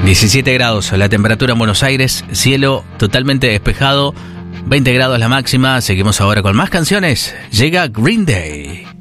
17 grados la temperatura en Buenos Aires, cielo totalmente despejado, 20 grados la máxima. Seguimos ahora con más canciones. Llega Green Day.